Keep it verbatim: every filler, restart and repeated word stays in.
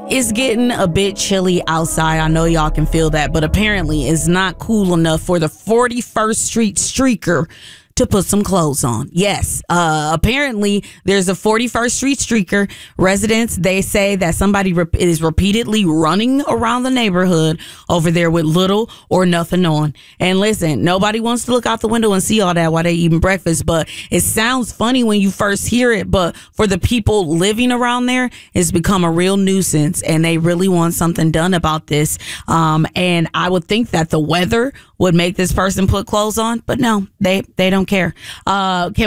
It's getting a bit chilly outside. I know y'all can feel that, but apparently it's not cool enough for the forty-first Street streaker to put some clothes on. Yes, uh, apparently there's a forty-first Street streaker. Residents, they say that somebody re- is repeatedly running around the neighborhood over there with little or nothing on. And listen, nobody wants to look out the window and see all that while they eating breakfast, but it sounds funny when you first hear it, but for the people living around there, it's become a real nuisance, and they really want something done about this. Um, and I would think that the weather would make this person put clothes on, but no, they, they don't care. Uh, can